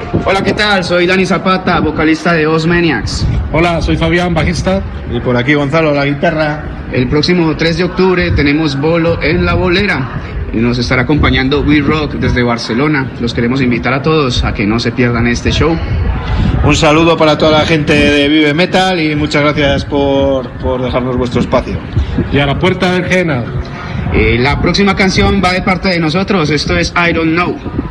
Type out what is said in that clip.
Hola, ¿qué tal? Soy Dani Zapata, vocalista de Os Maniacs. Hola, soy Fabián, bajista. Y por aquí Gonzalo, la guitarra. El próximo 3 de octubre tenemos bolo en La Bolera y nos estará acompañando We Rock desde Barcelona. Los queremos invitar a todos a que no se pierdan este show. Un saludo para toda la gente de Vive Metal y muchas gracias por dejarnos vuestro espacio. Y a la puerta del Gena. La próxima canción va de parte de nosotros. Esto es I Don't Know.